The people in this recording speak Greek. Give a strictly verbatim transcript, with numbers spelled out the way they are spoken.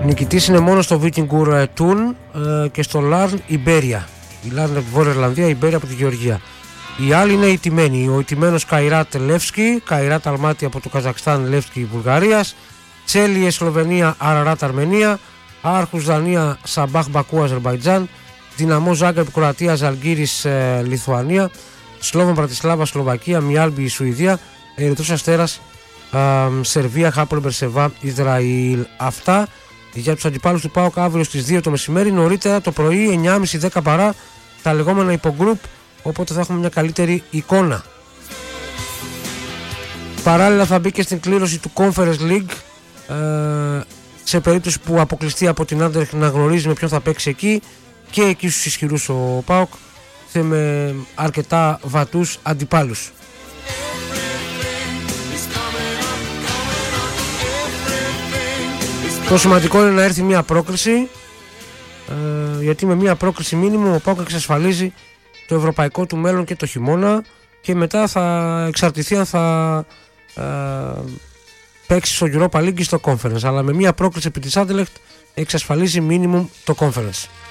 Νικητής είναι μόνο στο Vikingur Thun ε, και στο Larn Iberia. Η Larn από τη Βόρεια Ιρλανδία, η Iberia από τη Γεωργία. Οι άλλοι είναι οι τιμένοι. Ο ηττημένος Καϊράτ Λεύσκι, Καϊράτ Αλμάτι από το Καζακστάν, Λεύσκι Βουλγαρίας, Τσέλιε Σλοβενία, Αραράτ Αρμενία, Άρχους Δανία, Σαμπάχ Μπακού Αζερμπαϊτζάν, Δυναμό Ζάγκρεπ Κροατία, Ζαλγκύρης ε, Λιθουανία, Σλόβεν Πρατισλάβα Σλοβακία, Μιάλμπι Σουηδία, Ερυθρός Αστέρας ε, Σερβία, Χάπολ Μπερσεβά Ισραήλ. Αυτά για τους αντιπάλους του ΠΑΟΚ αύριο στις δύο το μεσημέρι. Νωρίτερα το πρωί εννιά και μισή δέκα παρά τα λεγόμενα υπογκρουπ, οπότε θα έχουμε μια καλύτερη εικόνα. Παράλληλα θα μπει και στην κλήρωση του Conference League ε, σε περίπτωση που αποκλειστεί από την Άντερεχ να γνωρίζει με ποιον θα παίξει εκεί, και εκεί στους ισχυρούς ο ΠΑΟΚ με αρκετά βατούς αντιπάλους. Το σημαντικό είναι να έρθει μια πρόκριση, ε, γιατί με μια πρόκριση μήνυμο ο ΠΑΟΚ εξασφαλίζει το ευρωπαϊκό του μέλλον και το χειμώνα, και μετά θα εξαρτηθεί αν θα ε, παίξει στο Europa League ή στο Conference, αλλά με μια πρόκριση επί της Anderlecht εξασφαλίζει minimum το Conference.